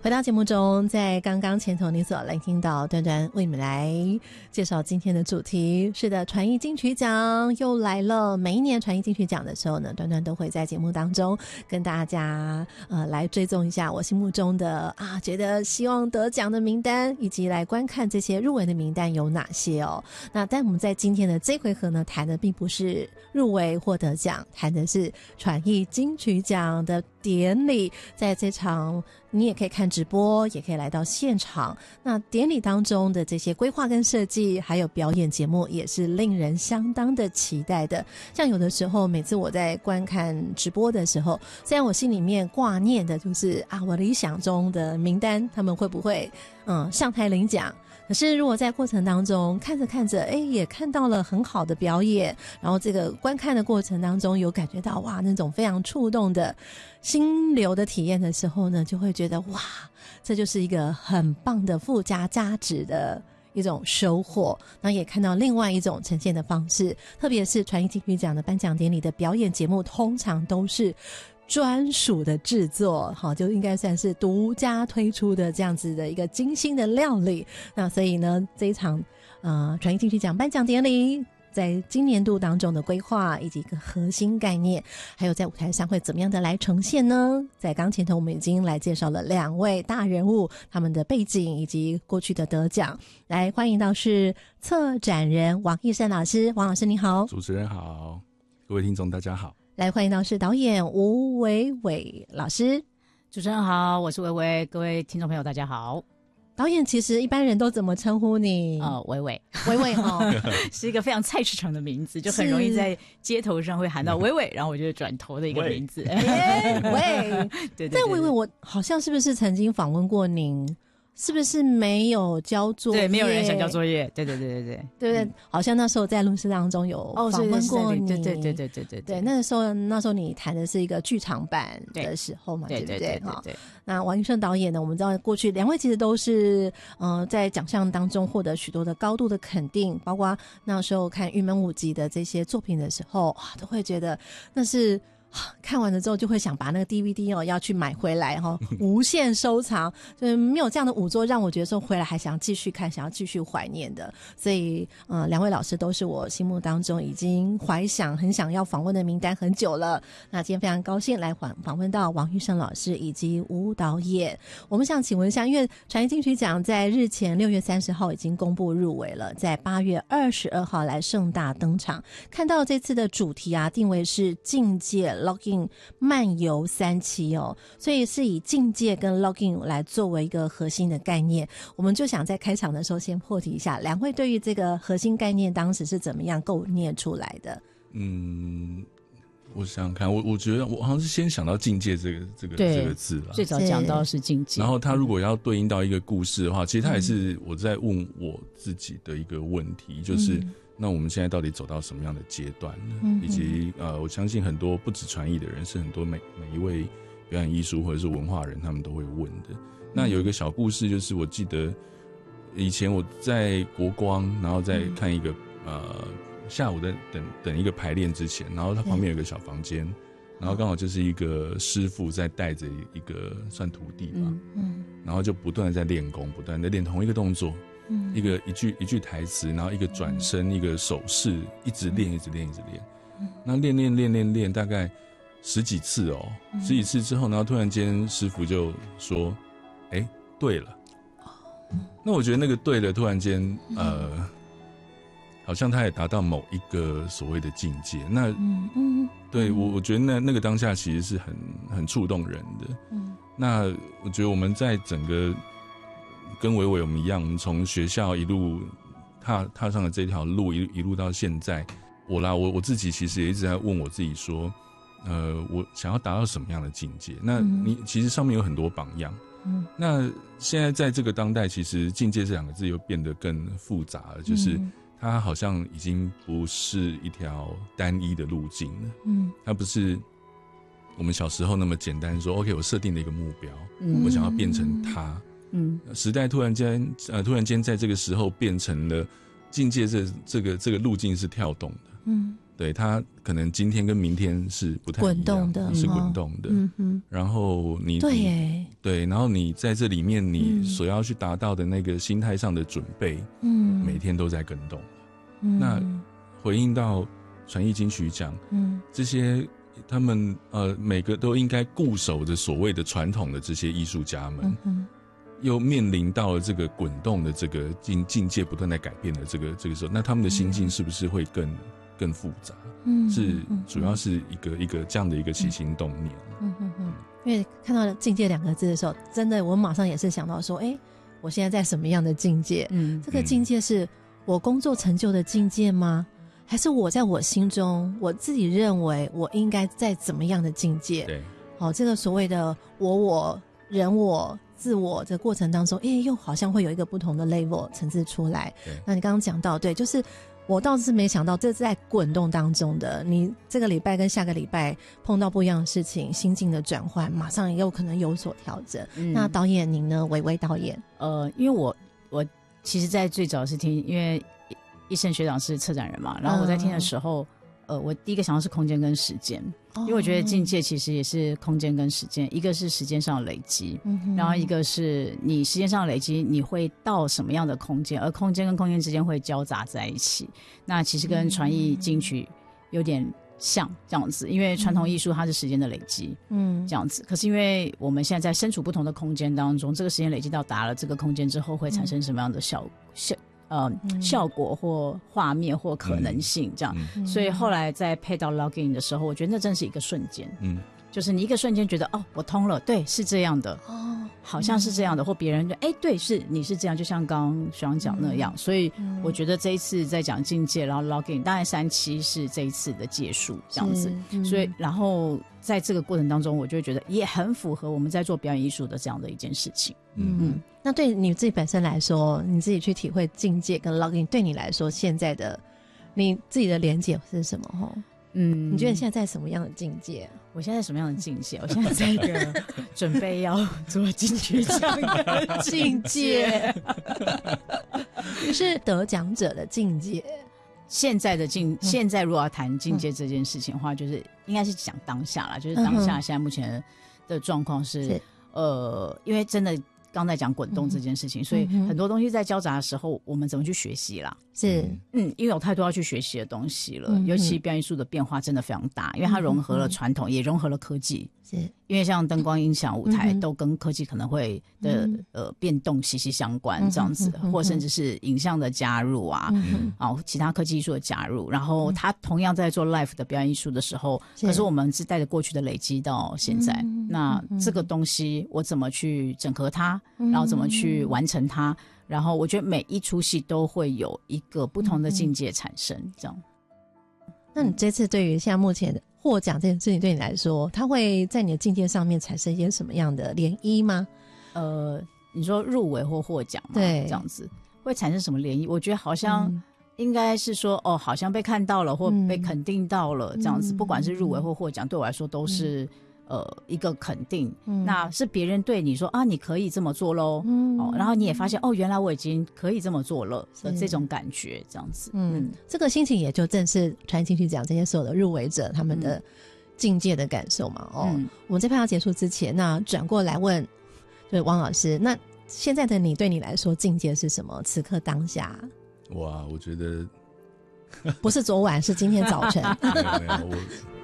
回到节目中，在刚刚前头你所来听到端端为你们来介绍今天的主题。是的，传艺金曲奖又来了。每一年传艺金曲奖的时候呢，端端都会在节目当中跟大家来追踪一下我心目中的觉得希望得奖的名单，以及来观看这些入围的名单有哪些哦。那但我们在今天的这回合呢，谈的并不是入围或得奖，谈的是传艺金曲奖的典礼。在这场你也可以看直播，也可以来到现场。那典礼当中的这些规划跟设计，还有表演节目，也是令人相当的期待的。像有的时候，每次我在观看直播的时候，虽然我心里面挂念的就是我理想中的名单他们会不会上台领奖，可是如果在过程当中看着看着也看到了很好的表演，然后这个观看的过程当中有感觉到那种非常触动的心流的体验的时候呢，就会觉得这就是一个很棒的附加价值的一种收获。那也看到另外一种呈现的方式，特别是传艺金曲奖的颁奖典礼的表演节目通常都是专属的制作，就应该算是独家推出的这样子的一个精心的料理。那所以呢，这一场传艺金曲奖颁奖典礼在今年度当中的规划以及一个核心概念，还有在舞台上会怎么样的来呈现呢？在刚前头我们已经来介绍了2位大人物，他们的背景以及过去的得奖。来欢迎到是策展人王奕胜老师。王老师你好。 主持人好，各位听众大家好。 来欢迎到是导演吴伟伟老师。 主持人好，我是伟伟，各位听众朋友大家好。 导演其实一般人都怎么称呼你？ 伟伟， 伟伟是一个非常菜市场的名字，就很容易在街头上会喊到伟伟，然后我就转头的一个名字。 喂， 对。 但伟伟，我好像是不是曾经访问过您？是不是没有交作业？ 对，没有人想交作业。对， 对，好像那时候在录制当中有访问过你。对，那时候你谈的是一个剧场版的时候嘛，对不对？对。那王奕胜导演呢，我们知道过去2位其实都是在奖项当中获得许多的高度的肯定，包括那时候看《玉门舞集》的这些作品的时候，都会觉得那是。看完了之后就会想把那个 DVD 要去买回来无限收藏，就是没有这样的舞作让我觉得说回来还想继续看，想要继续怀念的。所以2位老师都是我心目当中已经怀想很想要访问的名单很久了。那今天非常高兴来访问到王奕胜老师以及吴导演。我们想请问一下，因为传艺金曲奖在日前6月30号已经公布入围了，在8月22号来盛大登场。看到这次的主题定位是境界Login 漫游3期所以是以境界跟 Login 来作为一个核心的概念。我们就想在开场的时候先破题一下，2位对于这个核心概念当时是怎么样构念出来的？ 我想想看，我觉得我好像是先想到境界这个字啦， 最早讲到是境界。 然后他如果要对应到一个故事的话，其实他也是我在问我自己的一个问题，就是那我们现在到底走到什么样的阶段呢？以及我相信很多不止传艺的人，是很多每一位表演艺术或者是文化人，他们都会问的。那有一个小故事，就是我记得以前我在国光，然后在看一个下午在等一个排练之前，然后他旁边有一个小房间，然后刚好就是一个师傅在带着一个算徒弟吧，然后就不断的在练功，不断的练同一个动作。一句台词，然后一个转身，一个手势，一直练。那练，大概十几次之后，然后突然间师傅就说：“对了。”那我觉得那个对了，突然间好像他也达到某一个所谓的境界。那对我觉得那个当下其实是很触动人的。那我觉得我们在整个。跟伟伟我们一样，我们从学校一路踏上了这条路，一路到现在，我自己其实也一直在问我自己说，我想要达到什么样的境界？那你其实上面有很多榜样，那现在在这个当代，其实境界这2个字又变得更复杂了，就是它好像已经不是一条单一的路径了，它不是我们小时候那么简单说 ，OK， 我设定了一个目标，我想要变成它。时代突然间在这个时候变成了境界，这个路径是跳动的，对，它可能今天跟明天是不太一样的，是滚动的，然后你对，然后你在这里面你所要去达到的那个心态上的准备，每天都在更动。那回应到传艺金曲奖，这些他们每个都应该固守着所谓的传统的这些艺术家们，又面临到了这个滚动的这个境界不断在改变的这个时候，那他们的心境是不是会更复杂？是主要是一个这样的一个起心动念。 因为看到境界2个字的时候，真的我马上也是想到说，我现在在什么样的境界？这个境界是我工作成就的境界吗？还是我在我心中我自己认为我应该在怎么样的境界？ 对， 这个所谓的我人我自我的过程当中，又好像会有一个不同的 level 层次出来。那你刚刚讲到，对，就是我倒是没想到这是在滚动当中的，你这个礼拜跟下个礼拜碰到不一样的事情，心境的转换马上也有可能有所调整。那导演您呢？伟伟导演， 因为我其实在最早是听，因为一生学长是策展人嘛，然后我在听的时候，我第一个想到是空间跟时间，因为我觉得境界其实也是空间跟时间，一个是时间上的累积，然后一个是你时间上的累积，你会到什么样的空间，而空间跟空间之间会交杂在一起。那其实跟传艺金曲有点像这样子，因为传统艺术它是时间的累积，这样子。可是因为我们现在在身处不同的空间当中，这个时间累积到达了这个空间之后，会产生什么样的效果或画面或可能性这样，所以后来在配到 login 的时候，我觉得那真是一个瞬间，就是你一个瞬间觉得我通了，对，是这样的，好像是这样的，或别人就对，是你是这样，就像刚刚学长讲那样，所以我觉得这一次在讲境界，然后 login， 当然3期是这一次的结束这样子，所以然后在这个过程当中，我就会觉得也很符合我们在做表演艺术的这样的一件事情。 那对你自己本身来说，你自己去体会境界跟 login， 对你来说现在的你自己的连结是什么？你觉得你现在在什么样的境界？ 我现在什么样的境界？我现在在一个准备要做金曲奖的境界， 你是得奖者的境界。 现在如果要谈境界这件事情的话，就是应该是讲当下啦，就是当下现在目前的状况是因为真的刚才讲滚动这件事情，所以很多东西在交杂的时候，我们怎么去学习啦？ 是， 因为有太多要去学习的东西了，尤其表演艺术的变化真的非常大，因为它融合了传统，也融合了科技。是，因为像灯光、音响、舞台都跟科技可能会的变动息息相关，这样子，或甚至是影像的加入啊，其他科技艺术的加入，然后它同样在做 live 的表演艺术的时候，可是我们是带着过去的累积到现在，那这个东西我怎么去整合它，然后怎么去完成它？然后我觉得每一出戏都会有一个不同的境界产生，这样。 那你这次对于现在目前获奖这件事情，对你来说，它会在你的境界上面产生一些什么样的涟漪吗？ 你说入围或获奖吗？ 对， 这样子会产生什么涟漪？我觉得好像应该是说，好像被看到了或被肯定到了，这样子，不管是入围或获奖，对我来说都是。一个肯定，那是别人对你说你可以这么做咯，然后你也发现原来我已经可以这么做了的这种感觉，这样子， 这个心情也就正是传艺金曲奖这些所有的入围者他们的境界的感受嘛。我们这趴要结束之前，那转过来问，就是汪老师，那现在的你对你来说境界是什么？此刻当下？ 哇，我觉得不是昨晚，是今天早晨。 没有，